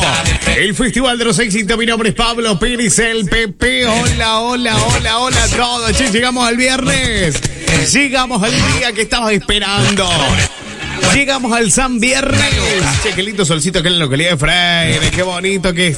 El Festival de los Éxitos. Mi nombre es Pablo Pérez, el Pepe. Hola, hola, hola, hola a todos. Che, llegamos al viernes. Llegamos al día que estabas esperando. Llegamos al San Viernes. Che, qué lindo solcito que en la localidad de Freire. Qué bonito que